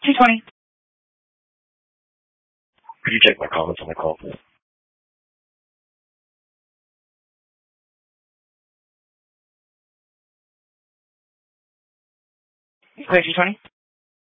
220. Could you check my comments on the call, please? Clear 220.